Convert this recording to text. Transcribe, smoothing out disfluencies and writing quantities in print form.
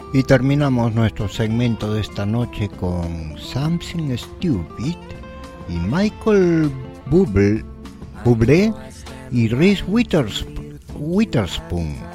Y terminamos nuestro segmento de esta noche con Something Stupid y Michael Bublé y Reese Witherspoon.